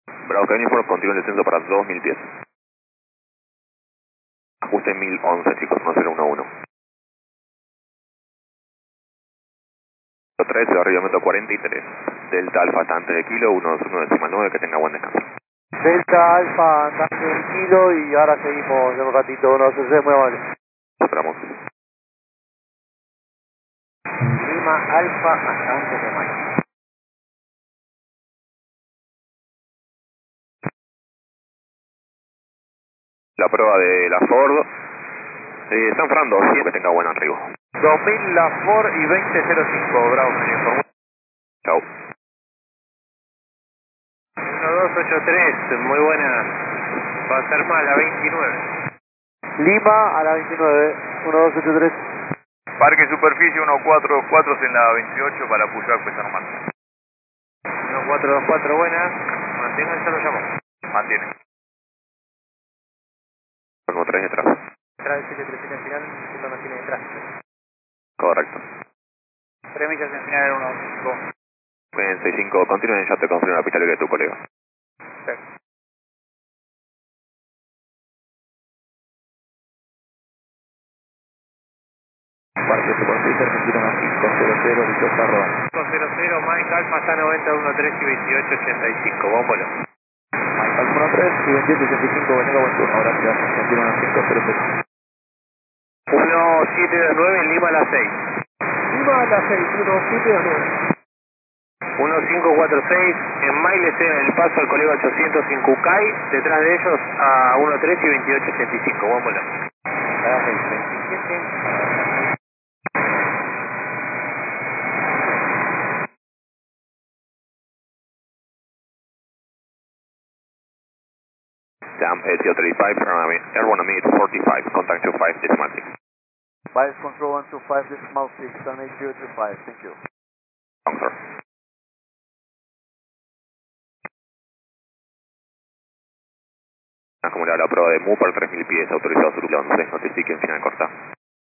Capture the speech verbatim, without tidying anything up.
Bravo Uniform, continúa el descenso para dos mil pies. Ajuste mil once, chicos, uno cero uno uno. tres, arribamiento cuarenta y tres. Delta Alfa hasta antes de kilo, uno decimal nueve, que tenga buen descanso. Delta Alfa, antes del kilo y ahora seguimos en un ratito, uno dos tres, muy amable. Esperamos. Lima Alfa hasta antes de mayo. La prueba de la Ford, eh, San Fernando, sí, que tenga buen arribo. dos mil la Ford y veinte cero cinco, Bravo, señor. Chao. uno dos ocho tres, muy buena. Va a ser más la veintinueve. Lima a la veintinueve, uno dos ocho tres. Parque superficie uno cuatro cuatro en la veintiocho para Puyac, pesa normal. uno cuatro dos cuatro, buena. Mantengan, ya lo llamo. Mantiene. uno tres detrás. Trae siete tres siete en final, esto no tiene detrás. Correcto. tres millas en final uno cinco. En seis cinco, continúen, ya te confirmo la pista libre de tu colega. Perfecto. Parque superficie, Argentina uno cinco cero cero, listo, está rodando. cinco cero cero, Mike Alfa está noventa uno tres y veintiocho ochenta y cinco, vámonos. Mike Alfa uno tres y veintiocho ochenta y cinco, Venega, buen turno, gracias, Argentina uno cinco cero cero. uno siete dos nueve, Lima a las seis. Lima a las seis, uno siete dos nueve. uno cinco cuatro seis, en Maile en el paso al colega ochocientos en Cucay, detrás de ellos a uno tres y veintiocho ochenta y cinco, vámonos. veintisiete. Jam A C O thirty-five, Air one minute forty-five, contact two five decimal six. Vice control one two five decimal six, on eight zero two five, thank you. Wrong, sir. Acumular la prueba de Mupar tres mil pies, autorizado sur once, notifiquen final corta.